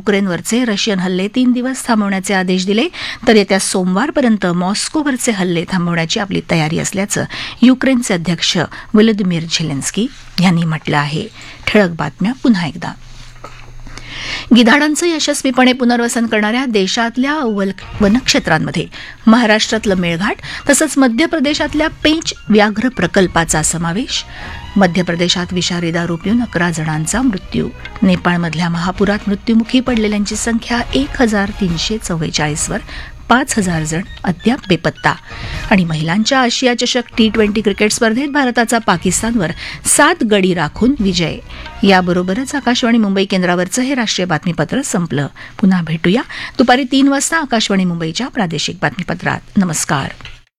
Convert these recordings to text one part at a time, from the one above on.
युक्रेनवरचे Russian हल्ले 3 दिवस थांबवण्याचे आदेश दिले, तर येत्या सोमवारपर्यंत मॉस्कोवरचे हल्ले थांबवण्याची आपली तयारी असल्याचं युक्रेनचे अध्यक्ष व्लादिमीर झेलेन्स्की यांनी म्हटलं आहे. ठळक बातम्या पुन्हा एकदा. गिधाडांचं यशस्वीपणे पुनर्वसन करणाऱ्या देशातल्या अव्वल वनक्षेत्रांमध्ये महाराष्ट्रातलं मेळघाट तसंच मध्य प्रदेशातल्या पेंच व्याघ्र प्रकल्पाचा समावेश. मध्य प्रदेशात विषारी दारू पिऊन 11 जणांचा मृत्यू. नेपाळमधल्या महापुरात मृत्युमुखी पडलेल्यांची संख्या 1344 वर, 5000 जण अद्याप बेपत्ता. आणि महिलांच्या आशिया चषक T20 क्रिकेट स्पर्धेत भारताचा पाकिस्तानवर 7 गडी राखून विजय. याबरोबरच आकाशवाणी मुंबई केंद्रावरचं हे राष्ट्रीय बातमीपत्र संपलं. पुन्हा भेटूया दुपारी 3 वाजता आकाशवाणी मुंबईच्या प्रादेशिक बातमीपत्रात. नमस्कार.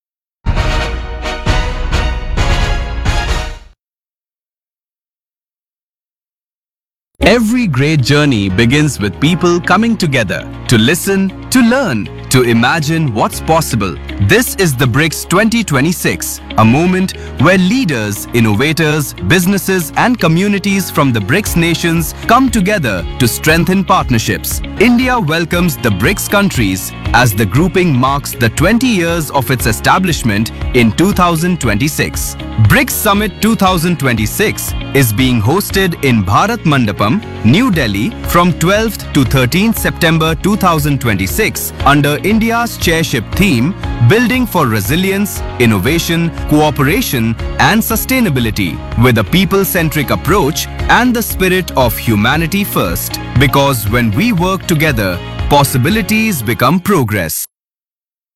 Every great journey begins with people coming together to listen, to learn, to imagine what's possible. This is the BRICS 2026, a moment where leaders, innovators, businesses and communities from the BRICS nations come together to strengthen partnerships. India welcomes the BRICS countries as the grouping marks the 20 years of its establishment in 2026. BRICS Summit 2026 is being hosted in Bharat Mandapam, New Delhi from 12th to 13th September 2026 under India's chairship theme Building for Resilience, Innovation, Cooperation and Sustainability with a people-centric approach and the spirit of humanity first. Because when we work together, possibilities become progress.